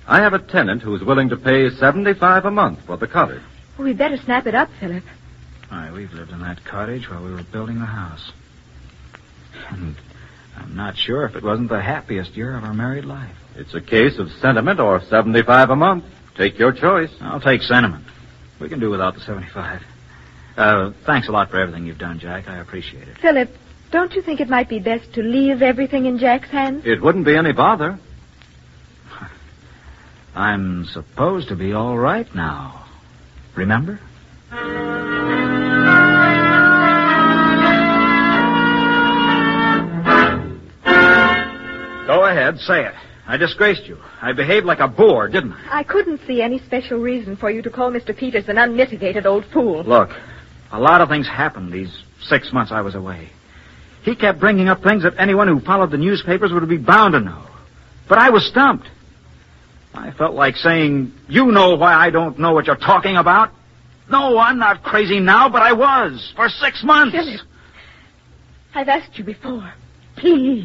I have a tenant who's willing to pay $75 a month for the cottage. Well, we'd better snap it up, Philip. Why, we've lived in that cottage while we were building the house. And I'm not sure if it wasn't the happiest year of our married life. It's a case of sentiment or $75 a month. Take your choice. I'll take sentiment. We can do without the 75. Thanks a lot for everything you've done, Jack. I appreciate it. Philip, don't you think it might be best to leave everything in Jack's hands? It wouldn't be any bother. I'm supposed to be all right now. Remember? Go ahead, say it. I disgraced you. I behaved like a boor, didn't I? I couldn't see any special reason for you to call Mr. Peters an unmitigated old fool. Look, a lot of things happened these 6 months I was away. He kept bringing up things that anyone who followed the newspapers would be bound to know. But I was stumped. I felt like saying, you know why I don't know what you're talking about? No, I'm not crazy now, but I was for 6 months. Philip, I've asked you before. Please.